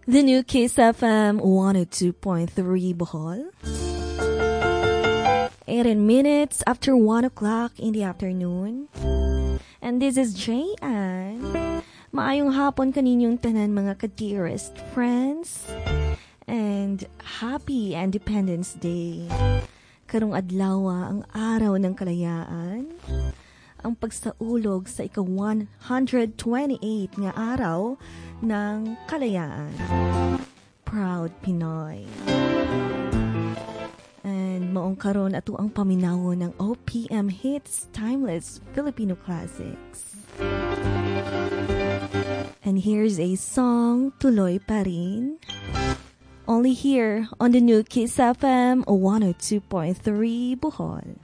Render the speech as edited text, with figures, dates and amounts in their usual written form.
The new Kiss FM 102.3 Bohol. 18 minutes after 1 o'clock in the afternoon. And this is Jayan. Maayong hapon kaninyong tanan mga ka-dearest friends. And happy Independence Day. Karong adlaw ang araw ng kalayaan. Ang pagsaulog sa ika-128 nga araw ng kalayaan. Proud Pinoy. And maong karon ato ang paminawo ng OPM Hits Timeless Filipino Classics. And here's a song, Tuloy Pa Rin. Only here on the new Kiss FM 102.3 Bohol.